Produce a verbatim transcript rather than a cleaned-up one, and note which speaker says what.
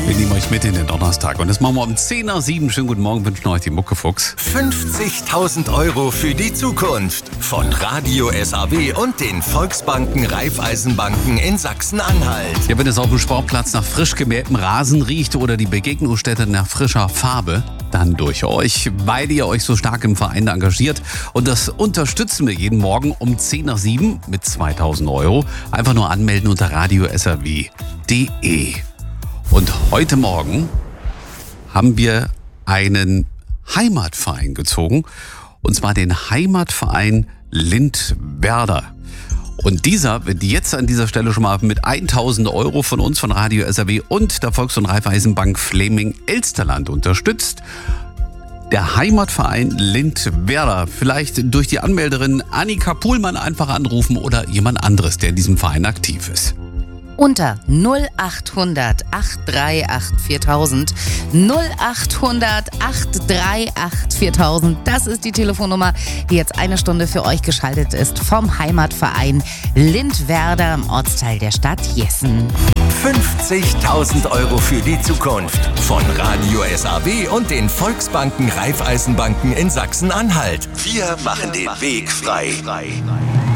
Speaker 1: Wir nehmen euch mit in den Donnerstag und das machen wir um zehn nach sieben. Schönen guten Morgen, wünschen euch die Muckefuchs.
Speaker 2: fünfzigtausend Euro für die Zukunft von Radio S A W und den Volksbanken Raiffeisenbanken in Sachsen-Anhalt.
Speaker 1: Ja, wenn es auf dem Sportplatz nach frisch gemähtem Rasen riecht oder die Begegnungsstätte nach frischer Farbe, dann durch euch, weil ihr euch so stark im Verein engagiert. Und das unterstützen wir jeden Morgen um zehn nach sieben mit zweitausend Euro. Einfach nur anmelden unter radio s a w punkt de. Und heute Morgen haben wir einen Heimatverein gezogen, und zwar den Heimatverein Lindwerder. Und dieser wird jetzt an dieser Stelle schon mal mit tausend Euro von uns, von Radio S A W und der Volks- und Raiffeisenbank Fleming-Elsterland unterstützt. Der Heimatverein Lindwerder. Vielleicht durch die Anmelderin Annika Puhlmann einfach anrufen oder jemand anderes, der in diesem Verein aktiv ist.
Speaker 3: Unter null achthundert acht drei acht viertausend, null achthundert acht drei acht viertausend. Das ist die Telefonnummer, die jetzt eine Stunde für euch geschaltet ist vom Heimatverein Lindwerder im Ortsteil der Stadt Jessen.
Speaker 2: fünfzigtausend Euro für die Zukunft von Radio S A W und den Volksbanken Raiffeisenbanken in Sachsen-Anhalt. Wir machen den Weg frei.